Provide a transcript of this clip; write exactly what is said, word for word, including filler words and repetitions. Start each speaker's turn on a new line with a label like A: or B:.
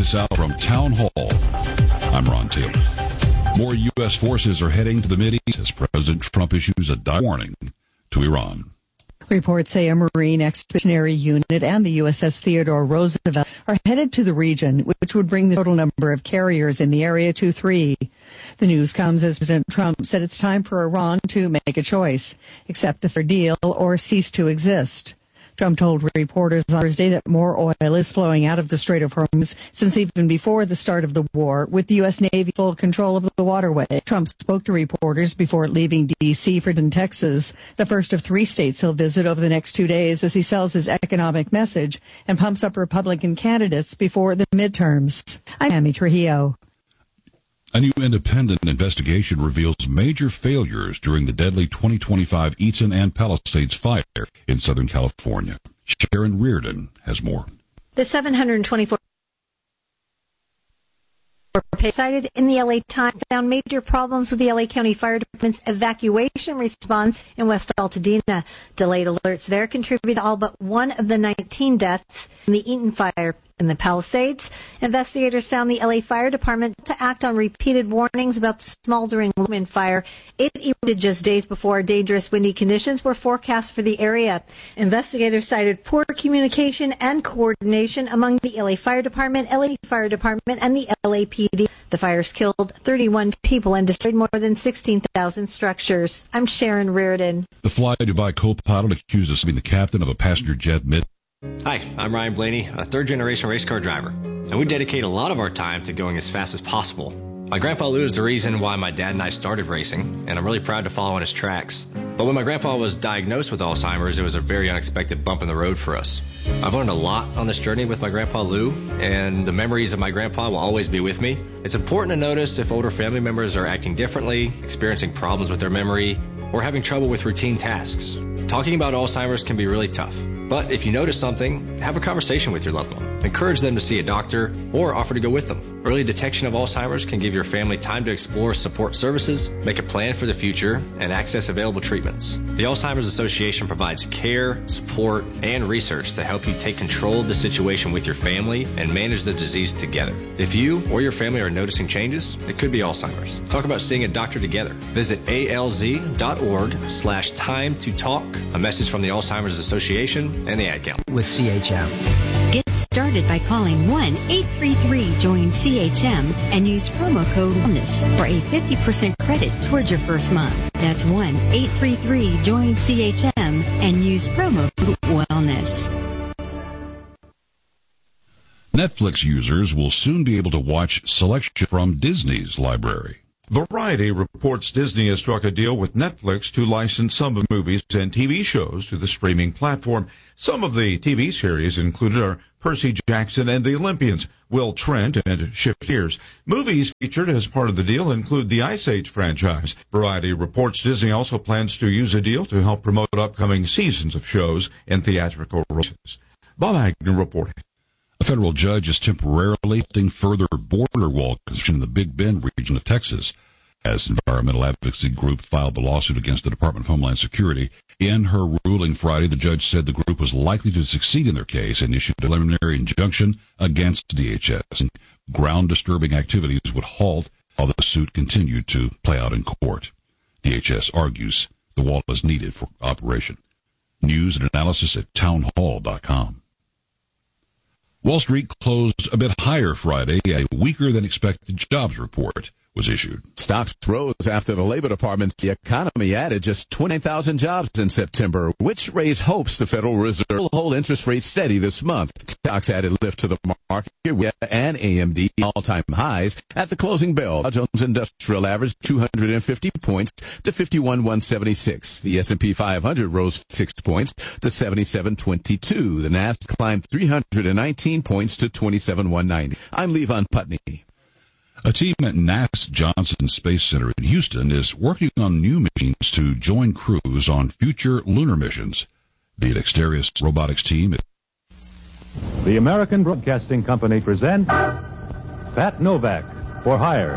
A: this out from Town Hall. I'm Ron Taylor. More U S forces are heading to the Mideast as President Trump issues a dire warning to Iran.
B: Reports say a Marine Expeditionary Unit and the U S S Theodore Roosevelt are headed to the region, which would bring the total number of carriers in the area to three. The news comes as President Trump said it's time for Iran to make a choice, accept a fair deal or cease to exist. Trump told reporters on Thursday that more oil is flowing out of the Strait of Hormuz since even before the start of the war, with the U S Navy full control of the waterway. Trump spoke to reporters before leaving D C for Texas, the first of three states he'll visit over the next two days as he sells his economic message and pumps up Republican candidates before the midterms. I'm Amy Trujillo.
A: A new independent investigation reveals major failures during the deadly twenty twenty-five Eaton and Palisades fire in Southern California. Sharon Reardon has more.
C: The seven hundred twenty-four cited in the L A Times found major problems with the L A County Fire Department's evacuation response in West Altadena. Delayed alerts there contributed to all but one of the nineteen deaths in the Eaton fire. In the Palisades, investigators found the L A Fire Department to act on repeated warnings about the smoldering Lumen fire. It erupted just days before dangerous windy conditions were forecast for the area. Investigators cited poor communication and coordination among the L A Fire Department, L A Fire Department, and the L A P D. The fires killed thirty-one people and destroyed more than sixteen thousand structures. I'm Sharon Reardon.
A: The Fly Dubai co-pilot accused of being the captain of a passenger jet mid.
D: Hi, I'm Ryan Blaney, a third-generation race car driver, and we dedicate a lot of our time to going as fast as possible. My grandpa Lou is the reason why my dad and I started racing, and I'm really proud to follow in his tracks. But when my grandpa was diagnosed with Alzheimer's, it was a very unexpected bump in the road for us. I've learned a lot on this journey with my grandpa Lou, and the memories of my grandpa will always be with me. It's important to notice if older family members are acting differently, experiencing problems with their memory, or having trouble with routine tasks. Talking about Alzheimer's can be really tough. But if you notice something, have a conversation with your loved one. Encourage them to see a doctor or offer to go with them. Early detection of Alzheimer's can give your family time to explore support services, make a plan for the future, and access available treatments. The Alzheimer's Association provides care, support, and research to help you take control of the situation with your family and manage the disease together. If you or your family are noticing changes, it could be Alzheimer's. Talk about seeing a doctor together. Visit alz.org slash time to talk. A message from the Alzheimer's Association and the ad count.
E: With C H M.
F: Get started by calling one eight three three join C H M and use promo code WELLNESS for a fifty percent credit towards your first month. That's one eight three three join C H M and use promo code WELLNESS.
A: Netflix users will soon be able to watch selection from Disney's library.
G: Variety reports Disney has struck a deal with Netflix to license some of the movies and T V shows to the streaming platform. Some of the T V series included are Percy Jackson and the Olympians, Will Trent, and Shift Gears. Movies featured as part of the deal include the Ice Age franchise. Variety reports Disney also plans to use a deal to help promote upcoming seasons of shows and theatrical releases. Bob Agnew reporting.
A: A federal judge is temporarily lifting further border wall construction in the Big Bend region of Texas as environmental advocacy group filed the lawsuit against the Department of Homeland Security. In her ruling Friday, the judge said the group was likely to succeed in their case and issued a preliminary injunction against D H S. Ground-disturbing activities would halt while the suit continued to play out in court. D H S argues the wall is needed for operation. News and analysis at townhall dot com. Wall Street closed a bit higher Friday. A weaker-than-expected jobs report was issued.
H: Stocks rose after the Labor Department's economy added just twenty thousand jobs in September, which raised hopes the Federal Reserve will hold interest rates steady this month. Stocks added lift to the market and A M D all-time highs at the closing bell. Dow Jones Industrial averaged two hundred fifty points to fifty-one thousand one hundred seventy-six. The S and P five hundred rose six points to seventy-seven twenty-two. The Nasdaq climbed three hundred nineteen points to twenty-seven thousand one hundred ninety. I'm Levon Putney.
A: A team at NASA's Johnson Space Center in Houston is working on new machines to join crews on future lunar missions. The Dexterous robotics team.
I: The American Broadcasting Company presents Pat Novak for Hire.